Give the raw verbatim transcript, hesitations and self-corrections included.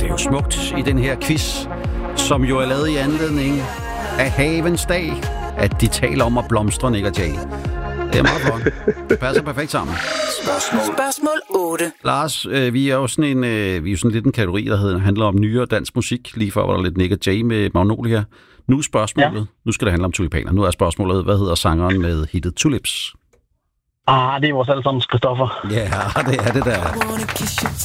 det er jo smukt i den her quiz, som jo er lavet i anledning af havens dag, at de taler om at blomstre, Nick og Jay. Det er meget flot. Det passer perfekt sammen. Spørgsmål. Spørgsmål otte. Lars, øh, vi er jo sådan en, øh, vi er jo sådan lidt en kategori, der hedder, handler om nyere dansk musik. Lige før var der lidt Nick og Jay med Magnolia. Nu er spørgsmålet, ja. Nu skal det handle om tulipaner. Nu er spørgsmålet, hvad hedder sangeren med hittet Tulips? Ah, det er vores allesammens Christoffer. Ja, det er det der.